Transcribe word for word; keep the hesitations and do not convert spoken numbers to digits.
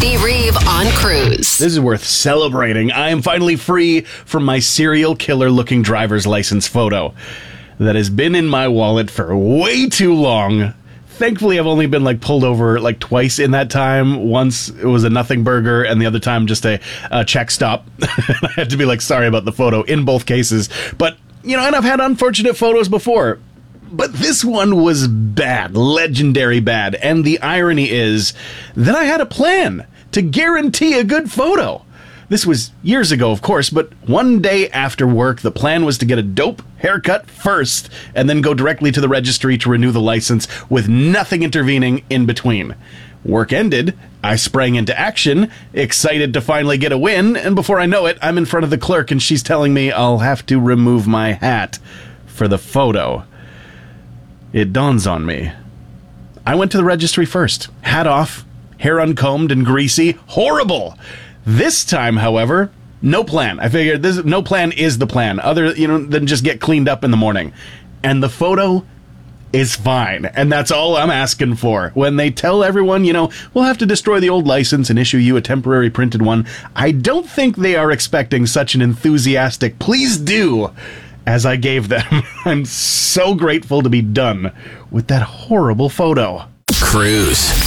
Andy Reeve on Cruise. This is worth celebrating. I am finally free from my serial killer looking driver's license photo that has been in my wallet for way too long. Thankfully, I've only been like pulled over like twice in that time. Once it was a nothing burger, and the other time just a, a check stop. I had to be like, sorry about the photo in both cases. But, you know, and I've had unfortunate photos before. But this one was bad, legendary bad. And the irony is that I had a plan to guarantee a good photo. This was years ago, of course, but one day after work, the plan was to get a dope haircut first and then go directly to the registry to renew the license with nothing intervening in between. Work ended, I sprang into action, excited to finally get a win, and before I know it, I'm in front of the clerk and she's telling me I'll have to remove my hat for the photo. It dawns on me. I went to the registry first. Hat off, hair uncombed and greasy. Horrible! This time, however, no plan. I figured this no plan is the plan, other you know than just get cleaned up in the morning. And the photo is fine. And that's all I'm asking for. When they tell everyone, you know, we'll have to destroy the old license and issue you a temporary printed one, I don't think they are expecting such an enthusiastic please do as I gave them. I'm so grateful to be done with that horrible photo. Cruise.